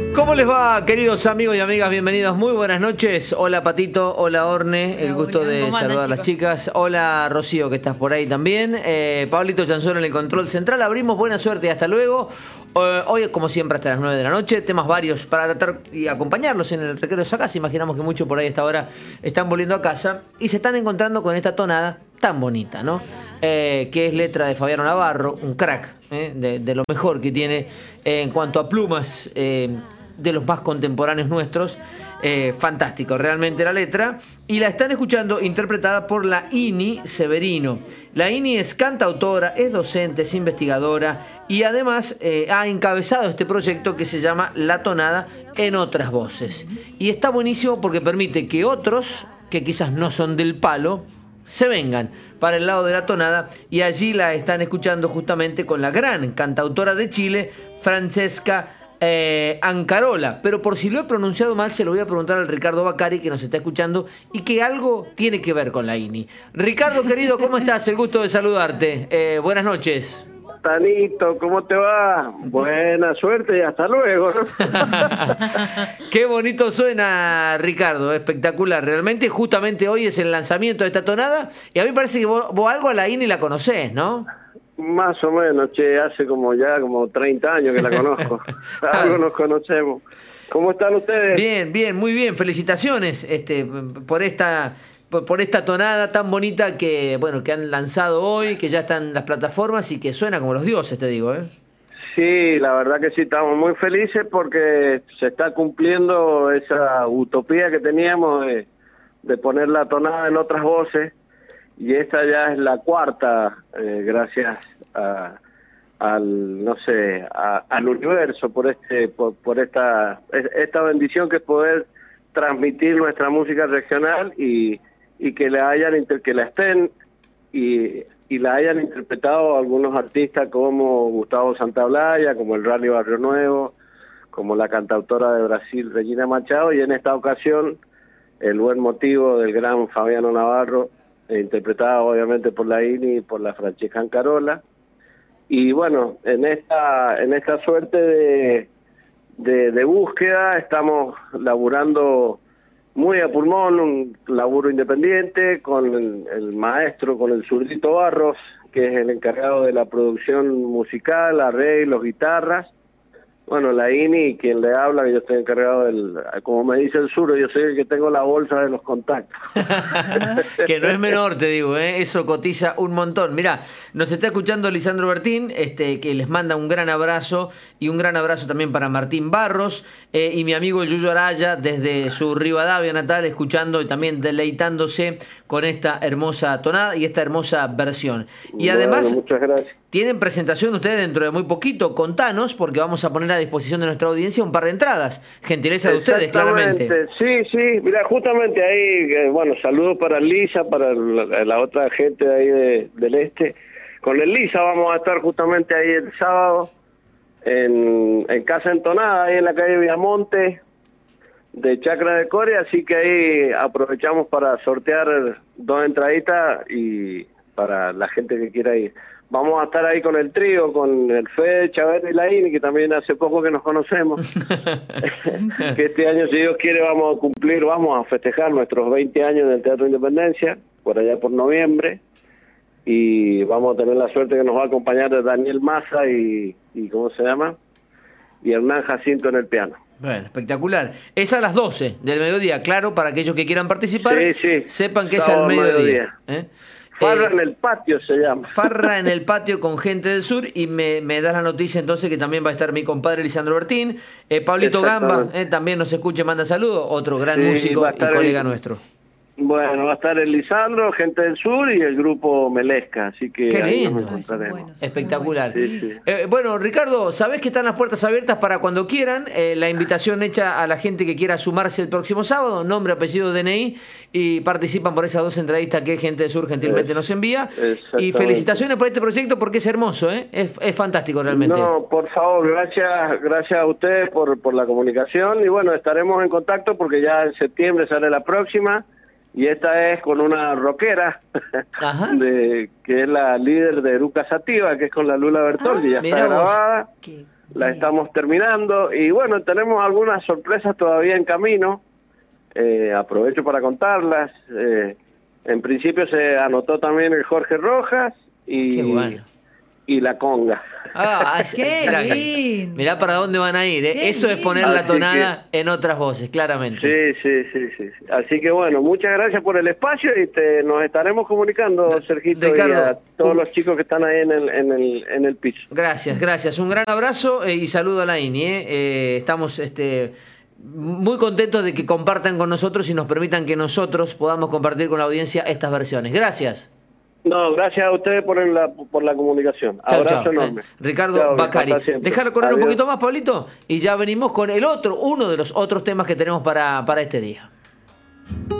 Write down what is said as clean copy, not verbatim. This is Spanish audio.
¿Cómo les va, queridos amigos y amigas? Bienvenidos, muy buenas noches. Hola Patito, hola Orne, Hola, el gusto de saludar a las chicas. Hola Rocío, que estás por ahí también. Pablito Chanzoro en el control central. Abrimos, buena suerte y hasta luego. Hoy, como siempre, hasta las 9 de la noche. Temas varios para tratar y acompañarlos en el recreo de esa casa. Imaginamos que muchos por ahí a esta hora están volviendo a casa y se están encontrando con esta tonada tan bonita, ¿no? Que es letra de Fabiano Navarro, un crack, de lo mejor que tiene en cuanto a plumas, de los más contemporáneos nuestros. Fantástico realmente la letra, y la están escuchando interpretada por la Ini Severino. La Ini es cantautora, es docente, es investigadora y además ha encabezado este proyecto que se llama La Tonada en otras voces, y está buenísimo porque permite que otros que quizás no son del palo se vengan para el lado de la tonada, y allí la están escuchando justamente con la gran cantautora de Chile, Francesca Ancarola. Pero por si lo he pronunciado mal, se lo voy a preguntar al Ricardo Bacari, que nos está escuchando y que algo tiene que ver con la INI. Ricardo, querido, ¿cómo estás? El gusto de saludarte. Buenas noches. Tanito, ¿cómo te va? Buena suerte y hasta luego, ¿no? Qué bonito suena, Ricardo, espectacular. Realmente, justamente hoy es el lanzamiento de esta tonada, y a mí me parece que vos algo a la INI la conocés, ¿no? Más o menos, che, hace como 30 años que la conozco. Algo nos conocemos. ¿Cómo están ustedes? Bien, bien, muy bien. Felicitaciones por esta tonada tan bonita que, bueno, que han lanzado hoy, que ya están en las plataformas y que suena como los dioses, te digo, ¿eh? Sí, la verdad que sí, estamos muy felices porque se está cumpliendo esa utopía que teníamos de poner la tonada en otras voces, y esta ya es la cuarta, gracias al universo por esta bendición que es poder transmitir nuestra música regional y que la hayan interpretado algunos artistas como Gustavo Santaolalla, como el Rally Barrio Nuevo, como la cantautora de Brasil Regina Machado, y en esta ocasión El Buen Motivo del gran Fabiano Navarro, interpretada obviamente por la INI y por la Francesca Ancarola. Y bueno, en esta suerte de búsqueda estamos laburando muy a pulmón, un laburo independiente con el maestro, con el Zurdito Barros, que es el encargado de la producción musical, arreglos, guitarras. Bueno, la INI, quien le habla, que yo estoy encargado como me dice el Zurdo, yo soy el que tengo la bolsa de los contactos. Que no es menor, te digo, eso cotiza un montón. Mirá, nos está escuchando Lisandro Bertín, que les manda un gran abrazo, y un gran abrazo también para Martín Barros, y mi amigo el Yuyo Araya, desde su Rivadavia natal, escuchando y también deleitándose con esta hermosa tonada y esta hermosa versión. Y además, muchas gracias. Tienen presentación ustedes dentro de muy poquito. Contanos, porque vamos a poner a disposición de nuestra audiencia un par de entradas. Gentileza de ustedes, claramente. Sí, mira, justamente ahí, bueno, saludos para Lisa, para la otra gente de ahí del este. Con el Lisa vamos a estar justamente ahí el sábado en Casa Entonada, ahí en la calle Viamonte de Chacra de Coria, así que ahí aprovechamos para sortear 2 entraditas y para la gente que quiera ir. Vamos a estar ahí con el trío, con el Fede, Chavero y la INI, que también hace poco que nos conocemos. Que este año, si Dios quiere, vamos a festejar nuestros 20 años del Teatro Independencia, por allá por noviembre, y vamos a tener la suerte que nos va a acompañar Daniel Massa y ¿cómo se llama? Y Hernán Jacinto en el piano. Bueno, espectacular. Es a las 12 del mediodía, claro, para aquellos que quieran participar, sí. Sepan que es al mediodía. Farra en el patio se llama. Farra en el patio con gente del sur, y me das la noticia entonces que también va a estar mi compadre Lisandro Bertín. Pablito Gamba también nos escucha, manda saludos, otro gran músico y colega nuestro. Bueno, va a estar el Lisandro, gente del sur y el grupo Melesca, así que qué ahí lindo. nos encontraremos. Espectacular. Sí. Bueno, Ricardo, sabés que están las puertas abiertas para cuando quieran. La invitación hecha a la gente que quiera sumarse el próximo sábado, nombre, apellido, DNI, y participan por esas 2 entrevistas que gente del sur gentilmente nos envía. Y felicitaciones por este proyecto porque es hermoso, es fantástico realmente. No, por favor, gracias a ustedes por la comunicación, y bueno, estaremos en contacto porque ya en septiembre sale la próxima. Y esta es con una rockera que es la líder de Eruca Sativa, que es con la Lula Bertoldi, ya está grabada. la estamos terminando y bueno, tenemos algunas sorpresas todavía en camino. Aprovecho para contarlas. En principio se anotó también el Jorge Rojas Qué bueno. y la conga. ¡Qué lindo! Mirá para dónde van a ir, ¿eh? Eso es poner la tonada en otras voces, claramente. Sí. Así que bueno, muchas gracias por el espacio y nos estaremos comunicando, Sergito, Ricardo, y a todos los chicos que están ahí en el piso. Gracias. Un gran abrazo y saludo a la INI. Estamos muy contentos de que compartan con nosotros y nos permitan que nosotros podamos compartir con la audiencia estas versiones. Gracias. No, gracias a ustedes por la comunicación. Chau, Abrazo enorme. Ricardo Chau, Bacari. hasta siempre. Déjalo correr un Adiós. poquito más, Pablito, y ya venimos con uno de los otros temas que tenemos para este día.